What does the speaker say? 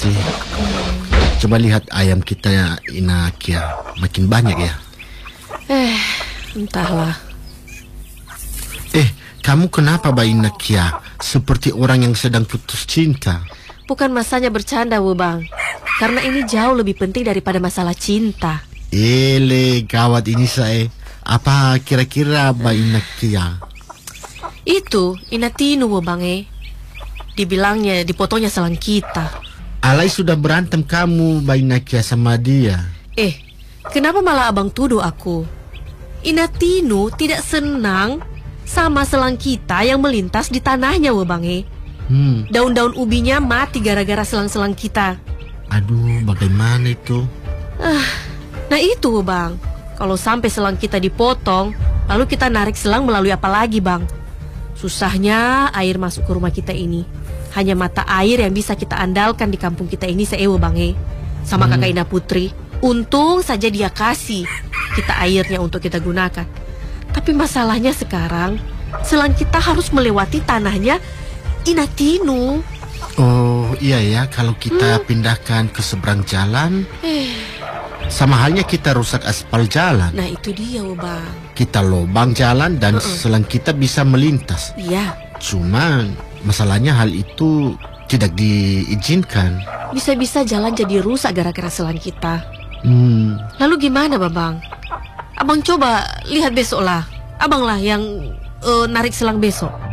sih. Coba lihat ayam kita Inakia, makin banyak ya. Entahlah. Kamu kenapa Mbak Inakia? Seperti orang yang sedang putus cinta. Bukan masanya bercanda, Bang. Karena ini jauh lebih penting daripada masalah cinta. Gawat ini saya. Apa kira-kira Mbak Inakia? Itu Inatinu, Bang. Dibilangnya, dipotonya selang kita. Alai sudah berantem kamu Mbak Inakia sama dia. Kenapa malah abang tuduh aku? Inatinu tidak senang sama selang kita yang melintas di tanahnya, Bang. Daun-daun ubinya mati gara-gara selang-selang kita. Aduh, bagaimana itu? Nah itu, Bang. Kalau sampai selang kita dipotong, lalu kita narik selang melalui apa lagi, Bang? Susahnya air masuk ke rumah kita ini. Hanya mata air yang bisa kita andalkan di kampung kita ini seewo, Bang. Sama kakak Ina Putri. Untung saja dia kasih kita airnya untuk kita gunakan. Tapi masalahnya sekarang, selang kita harus melewati tanahnya Inatinu. Oh iya ya, kalau kita pindahkan ke seberang jalan, sama halnya kita rusak aspal jalan. Nah itu dia, Bang. Kita lobang jalan dan selang kita bisa melintas. Iya. Cuman masalahnya hal itu tidak diizinkan. Bisa-bisa jalan jadi rusak gara-gara selang kita. Lalu gimana, Bang? Abang coba lihat besok lah. Abang lah yang narik selang besok.